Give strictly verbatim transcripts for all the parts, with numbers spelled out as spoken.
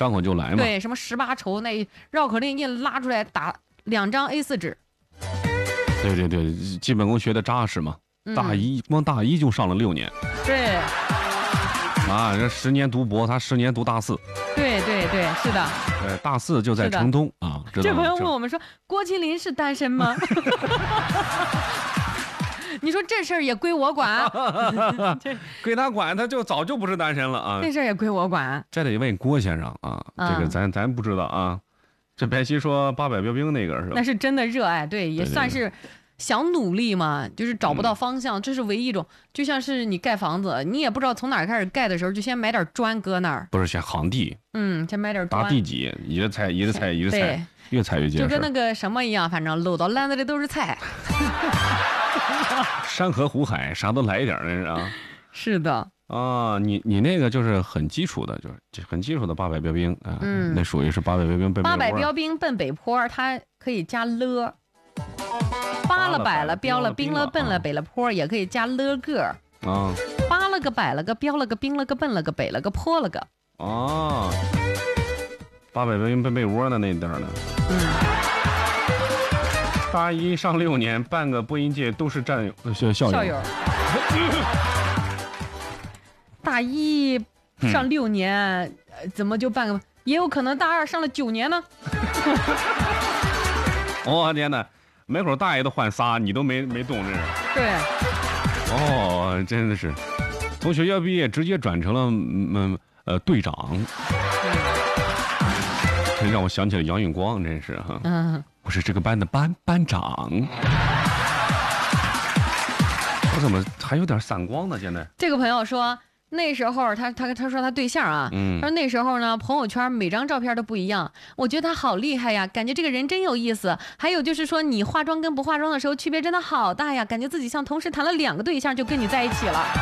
张口就来嘛。 对，什么十八愁那绕口令一拉出来打两张 A 四 纸。 对对对，基本功学的扎实嘛。 嗯、 大一光大一就上了六年。 对。 啊，这十年读博，他十年读大四。 对对对，是的。 呃，大四就在城东啊。 这朋友问我们说，郭麒麟是单身吗？你说这事儿也归我管， 归他管，他就早就不是单身了啊。 这事儿也归我管， 这得问郭先生啊。这个咱咱不知道啊。这白皙说八百标兵那个是吧？ 那是真的热爱，对，也算是想努力嘛，就是找不到方向， 嗯、 这是唯一一种。就像是你盖房子，你也不知道从哪儿开始盖的时候，就先买点砖搁那儿。 不是先行地， 嗯，先买点砖。 打地基，一直踩，一直踩，一直踩，越踩越结实。 就跟那个什么一样，反正搂到篮子里都是菜。 山河湖海啥都来一点那是啊。 是的啊，你你那个就是很基础的，就是很基础的八百标兵啊。嗯，那属于是八百标兵奔北坡。 八百标兵奔北坡，它可以加了。八了百了标了兵了奔了北了坡，也可以加了个啊。 八了个百了个标了个兵了个奔了个北了个坡了个。 哦，八百标兵奔被窝的那点儿呢。 嗯。 大一上六年，半个播音界都是战友校校友。校友大一上六年，嗯、怎么就半个？也有可能大二上了九年呢。 我、哦、天哪！门口大爷都换仨，你都没没动这是？ 对。 哦，真的是，从学校毕业直接转成了嗯呃队长。真让我想起了杨永光，真是哈。嗯。我是这个班的班班长。我怎么还有点散光呢？现在这个朋友说，那时候他他他说他对象啊，嗯，他说那时候呢，朋友圈每张照片都不一样，我觉得他好厉害呀，感觉这个人真有意思。还有就是说，你化妆跟不化妆的时候区别真的好大呀，感觉自己像同时谈了两个对象就跟你在一起了。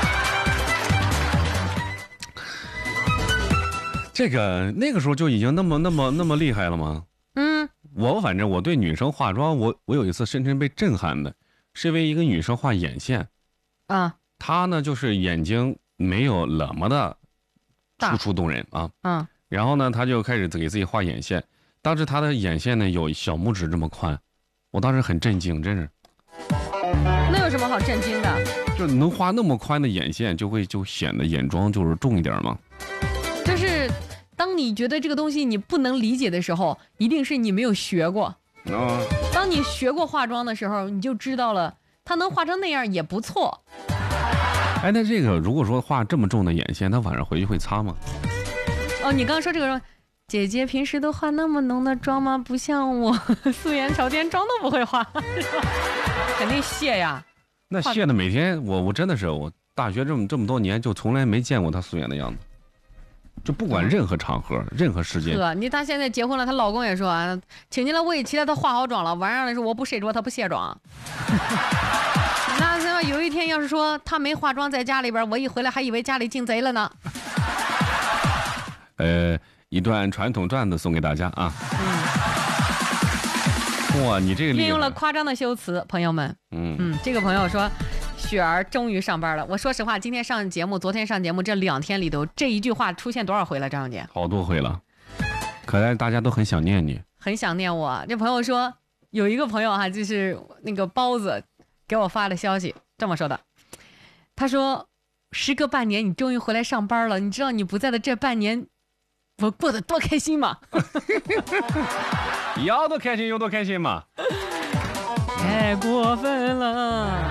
这个那个时候就已经那么那么那么厉害了吗？ 嗯， 我反正我对女生化妆，我我有一次深深被震撼的，是因为一个女生画眼线， 啊， 她呢就是眼睛没有那么的楚楚动人啊， 嗯， 然后呢，她就开始给自己画眼线，当时她的眼线呢有小拇指这么宽，我当时很震惊，真是。 那有什么好震惊的？ 就能画那么宽的眼线，就会就显得眼妆就是重一点嘛。 就是。当你觉得这个东西你不能理解的时候，一定是你没有学过。 哦。 当你学过化妆的时候，你就知道了，它能画成那样也不错。 哎，那这个如果说画这么重的眼线，他晚上回去会擦吗？ 哦，你刚刚说这个，姐姐平时都化那么浓的妆吗？不像我，素颜朝天，妆都不会化，肯定卸呀。 那卸的每天，我我真的是我大学这么这么多年，就从来没见过她素颜的样子。就不管任何场合、嗯、任何时间。 呵，你她现在结婚了，她老公也说啊，请进来我也期待她化好妆了，晚上的时候我不睡着她不卸妆。那那有一天要是说她没化妆在家里边，我一回来还以为家里进贼了呢。 呃，一段传统段子送给大家啊。嗯。哇，你这个运用了夸张的修辞，朋友们。嗯嗯，这个朋友说。雪儿终于上班了。我说实话，今天上节目，昨天上节目，这两天里头，这一句话出现多少回了？张小姐， 好多回了。可来大家都很想念你， 很想念我。这朋友说，有一个朋友哈、啊，就是那个包子，给我发的消息，这么说的。他说，时隔半年，你终于回来上班了。你知道你不在的这半年，我过得多开心吗？ 要多开心有多开心嘛。 太过分了。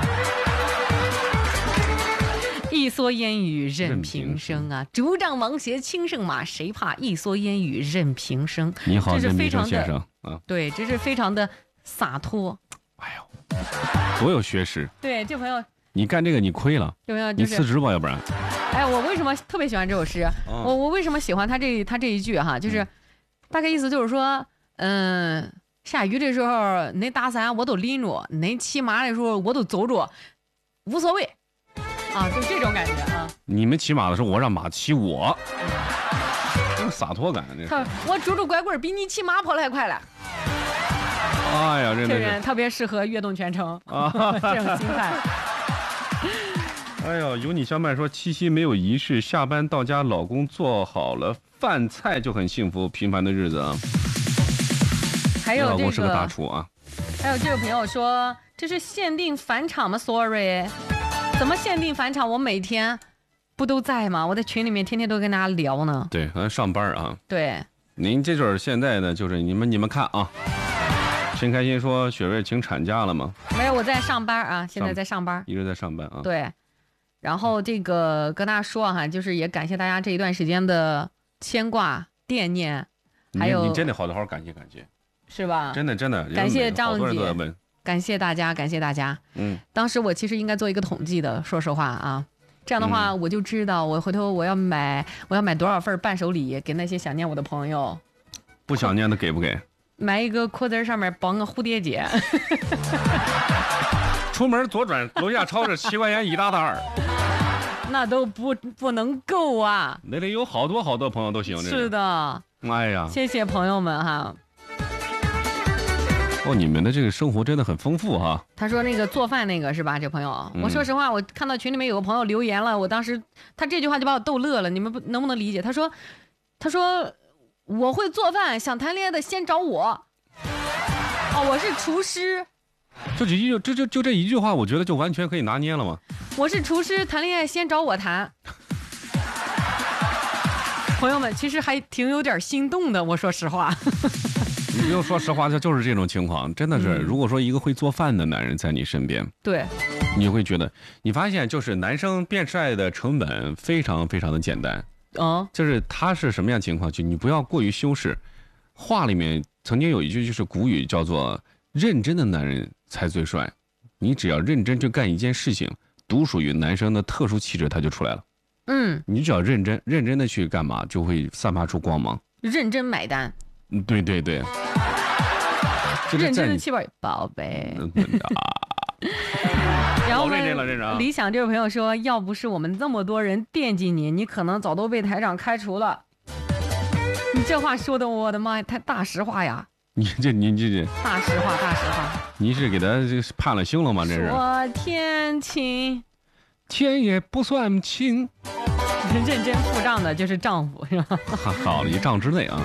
一蓑烟雨任平生啊，竹杖芒鞋轻胜马，谁怕一蓑烟雨任平生。 你好， 这是非常的先生啊， 对，这是非常的洒脱。 哎呦，多有学识。 对，这朋友， 你干这个你亏了， 有没有？ 你辞职吧，要不然。 哎，我为什么特别喜欢这首诗？哦、我我为什么喜欢他这他这一句哈？就是、嗯、大概意思就是说，嗯，下雨的时候恁打伞我都淋着，恁骑马的时候我都走着，无所谓。啊，就这种感觉啊！ 你们骑马的时候，我让马骑我，有洒脱感。这我拄着拐棍比你骑马跑的还快了。 哎呀，真的是， 这人特别适合跃动全城啊！这种心态。 哎呦，有你相伴说七夕没有仪式，下班到家老公做好了饭。 饭菜就很幸福，平凡的日子啊。 还有这个， 老公是个大厨啊。 还有这位朋友说，这是限定返场吗 ？Sorry， 怎么限定返场？我每天不都在吗？我在群里面天天都跟大家聊呢。 对，咱上班啊。 对， 您这准儿现在呢，就是你们你们看啊。陈开心说：“雪瑞请产假了吗？” 没有，我在上班啊，现在在上班， 一直在上班啊。 对，然后这个跟大家说哈，就是也感谢大家这一段时间的牵挂、惦念，还有你真的好好感谢感谢， 是吧？ 真的真的， 感谢张姐， 问感谢大家，感谢大家。 嗯， 当时我其实应该做一个统计的，说实话啊，这样的话我就知道，我回头我要买我要买多少份伴手礼给那些想念我的朋友。 不想念的给不给？ 买一个裤子上面绑个蝴蝶结。 出门左转，楼下超市七块钱一大袋儿， 那都不不能够啊！ 那里有好多好多朋友都喜欢这个。 是的， 哎呀， 谢谢朋友们哈。 哦，你们的这个生活真的很丰富哈。 他说那个做饭那个是吧？这朋友， 嗯、 我说实话，我看到群里面有个朋友留言了，我当时他这句话就把我逗乐了。你们不能不能理解？他说，他说我会做饭，想谈恋爱的先找我。哦，我是厨师。 就一句，就就就这一句话，我觉得就完全可以拿捏了嘛。 我是厨师，谈恋爱先找我谈。朋友们，其实还挺有点心动的，我说实话。 你不用说实话，就就是这种情况，真的是。嗯、如果说一个会做饭的男人在你身边， 对， 你会觉得，你发现就是男生变帅的成本非常非常的简单。 哦， 就是他是什么样情况？就你不要过于修饰。话里面曾经有一句就是古语叫做“认真的男人才最帅”，你只要认真去干一件事情，独属于男生的特殊气质它就出来了。 嗯， 你只要认真认真的去干嘛，就会散发出光芒。 认真买单。 嗯，对对对。 认真的气味，宝贝。然后呢，理想这位朋友说，要不是我们这么多人惦记你，你可能早都被台长开除了。你这话说的，我的妈呀，太大实话呀！ 你这你这这大实话，大实话。 你是给他这判了刑了吗？这是。 说天晴， 天也不算晴。 认真付账的就是丈夫，是吧？ 好了，一丈之内啊。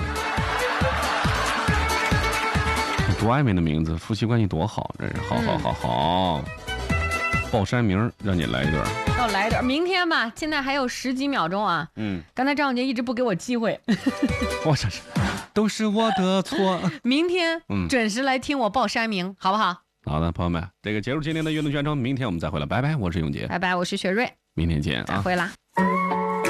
多暧昧的名字，夫妻关系多好，这是好好好好。报山名，让你来一段。 要来一段，明天吧，现在还有十几秒钟啊。 嗯。 刚才张小杰一直不给我机会。 我这是，都是我的错。 明天准时来听我报山名，好不好？ 好的，朋友们，这个结束今天的运动全程，明天我们再回来，拜拜，我是永杰， 拜拜，我是雪瑞， 明天见啊， 再会啦。